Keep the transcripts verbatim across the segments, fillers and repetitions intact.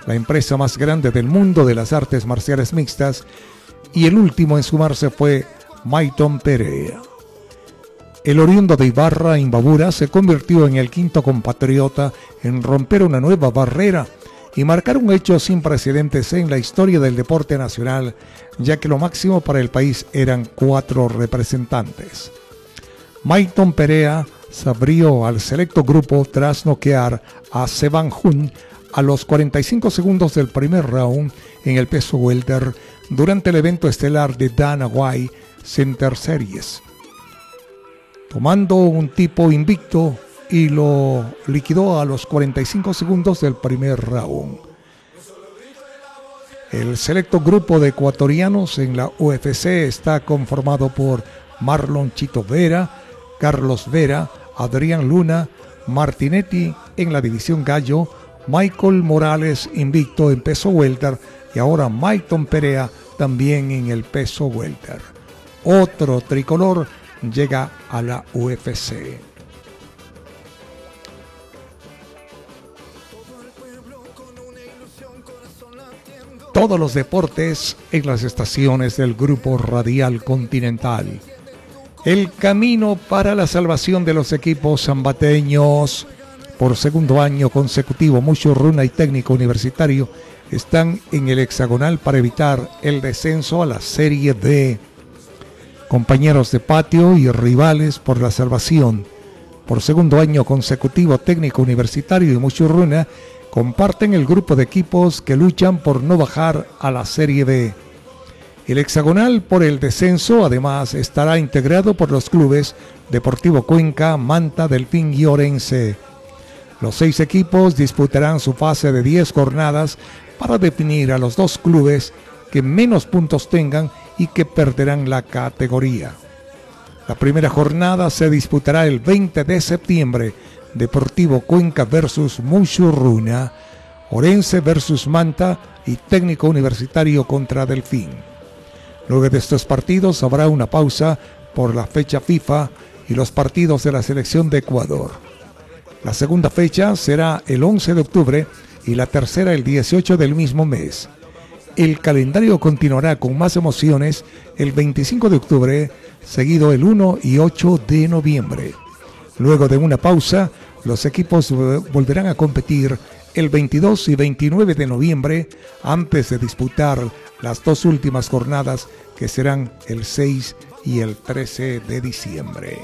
la empresa más grande del mundo de las artes marciales mixtas, y el último en sumarse fue Mayton Perea. El oriundo de Ibarra, Imbabura, se convirtió en el quinto compatriota en romper una nueva barrera y marcar un hecho sin precedentes en la historia del deporte nacional, ya que lo máximo para el país eran cuatro representantes. Mayton Perea se abrió al selecto grupo tras noquear a Seban Hun a los cuarenta y cinco segundos del primer round en el peso welter durante el evento estelar de Dana White Center Series, tomando un tipo invicto y lo liquidó a los cuarenta y cinco segundos del primer round. El selecto grupo de ecuatorianos en la U F C está conformado por Marlon Chito Vera, Carlos Vera, Adrián Luna, Martinetti en la división gallo, Michael Morales invicto en peso welter y ahora Mayton Perea también en el peso welter. Otro tricolor llega a la U F C. Todos los deportes en las estaciones del Grupo Radial Continental. El camino para la salvación de los equipos zambateños por segundo año consecutivo, Mushu Runa y Técnico Universitario están en el hexagonal para evitar el descenso a la Serie D. Compañeros de patio y rivales por la salvación por segundo año consecutivo, Técnico Universitario y Mushu Runa comparten el grupo de equipos que luchan por no bajar a la Serie B. El hexagonal por el descenso además estará integrado por los clubes Deportivo Cuenca, Manta, Delfín y Orense. Los seis equipos disputarán su fase de diez jornadas para definir a los dos clubes que menos puntos tengan y que perderán la categoría. La primera jornada se disputará el veinte de septiembre. Deportivo Cuenca versus Mushu Runa, Orense versus Manta y Técnico Universitario contra Delfín. Luego de estos partidos habrá una pausa por la fecha FIFA y los partidos de la selección de Ecuador. La segunda fecha será el once de octubre y la tercera el dieciocho del mismo mes. El calendario continuará con más emociones el veinticinco de octubre, seguido el uno y ocho de noviembre. Luego de una pausa, los equipos volverán a competir el veintidós y veintinueve de noviembre antes de disputar las dos últimas jornadas que serán el seis y el trece de diciembre.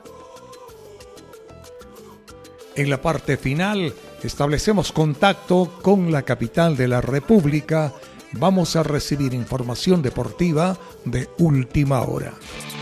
En la parte final establecemos contacto con la capital de la República. Vamos a recibir información deportiva de última hora.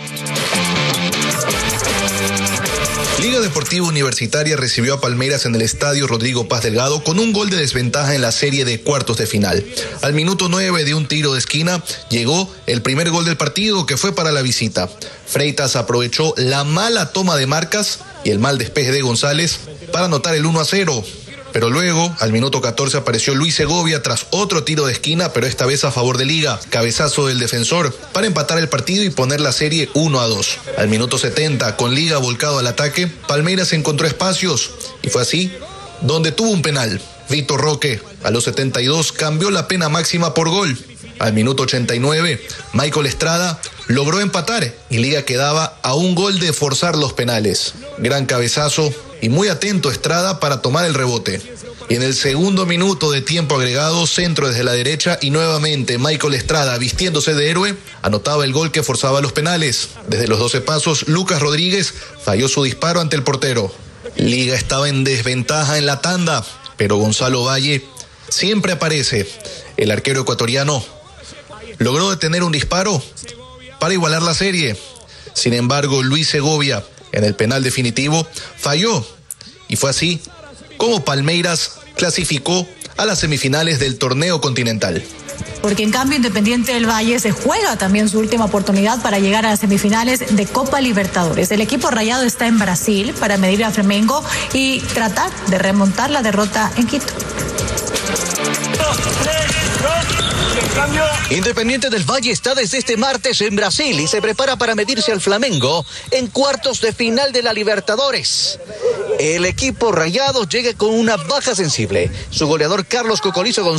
Liga Deportiva Universitaria recibió a Palmeiras en el estadio Rodrigo Paz Delgado con un gol de desventaja en la serie de cuartos de final. Al minuto nueve de un tiro de esquina llegó el primer gol del partido, que fue para la visita. Freitas aprovechó la mala toma de marcas y el mal despeje de González para anotar el uno a cero. Pero luego, al minuto catorce, apareció Luis Segovia tras otro tiro de esquina, pero esta vez a favor de Liga. Cabezazo del defensor para empatar el partido y poner la serie uno a dos. Al minuto setenta, con Liga volcado al ataque, Palmeiras encontró espacios y fue así donde tuvo un penal. Víctor Roque, a los setenta y dos, cambió la pena máxima por gol. Al minuto ochenta y nueve, Michael Estrada logró empatar y Liga quedaba a un gol de forzar los penales. Gran cabezazo y muy atento Estrada para tomar el rebote. Y en el segundo minuto de tiempo agregado, centro desde la derecha y nuevamente Michael Estrada, vistiéndose de héroe, anotaba el gol que forzaba los penales. Desde los doce pasos, Lucas Rodríguez falló su disparo ante el portero. Liga estaba en desventaja en la tanda, pero Gonzalo Valle siempre aparece. El arquero ecuatoriano logró detener un disparo para igualar la serie. Sin embargo, Luis Segovia, en el penal definitivo, falló. Y fue así como Palmeiras clasificó a las semifinales del torneo continental. Porque en cambio Independiente del Valle se juega también su última oportunidad para llegar a las semifinales de Copa Libertadores. El equipo rayado está en Brasil para medir a Flamengo y tratar de remontar la derrota en Quito. Independiente del Valle está desde este martes en Brasil y se prepara para medirse al Flamengo en cuartos de final de la Libertadores. El equipo rayado llega con una baja sensible. Su goleador Carlos Cocolizo González